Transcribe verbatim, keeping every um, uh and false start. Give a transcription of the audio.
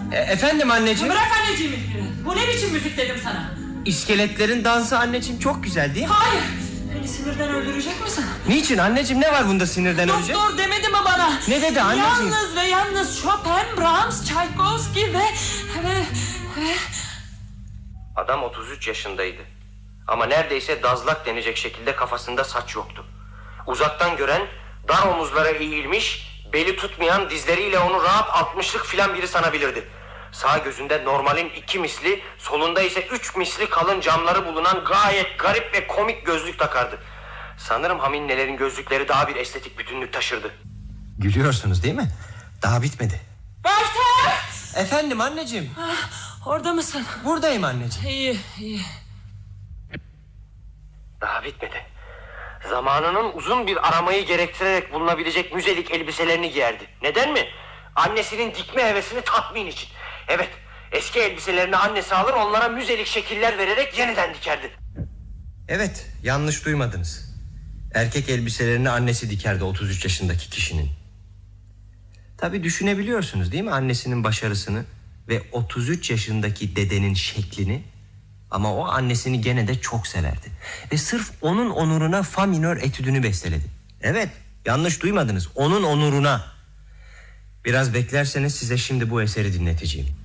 E, efendim anneciğim. Bırak anneciğimi. Bu ne biçim müzik dedim sana. İskeletlerin dansı anneciğim, çok güzel değil mi? Hayır. Beni sinirden öldürecek misin? Niçin anneciğim, ne var bunda sinirden ölecek? Doktor demedi mi bana? Ne dedi anneciğim? Yalnız ve yalnız Chopin, Brahms, Tchaikovsky ve... ve... ve... Adam otuz üç yaşındaydı. Ama neredeyse dazlak denecek şekilde kafasında saç yoktu. Uzaktan gören, dar omuzlara eğilmiş, beli tutmayan dizleriyle onu rahat altmışlık filan biri sanabilirdi. Sağ gözünde normalin iki misli, solunda ise üç misli kalın camları bulunan gayet garip ve komik gözlük takardı. Sanırım Haminnelerin gözlükleri daha bir estetik bütünlük taşırdı. Gülüyorsunuz değil mi? Daha bitmedi. Walter! Efendim anneciğim. Ah, orada mısın? Buradayım anneciğim. İyi, iyi. Daha bitmedi. Zamanının uzun bir aramayı gerektirerek bulunabilecek müzelik elbiselerini giyerdi. Neden mi? Annesinin dikme hevesini tatmin için. Evet, eski elbiselerini annesi alır, onlara müzelik şekiller vererek yeniden dikerdi. Evet, yanlış duymadınız. Erkek elbiselerini annesi dikerdi otuz üç yaşındaki kişinin. Tabii düşünebiliyorsunuz değil mi annesinin başarısını ve otuz üç yaşındaki dedenin şeklini? Ama o annesini gene de çok severdi. Ve sırf onun onuruna fa minör etüdünü besteledi. Evet, yanlış duymadınız, onun onuruna. Biraz beklerseniz size şimdi bu eseri dinleteceğim.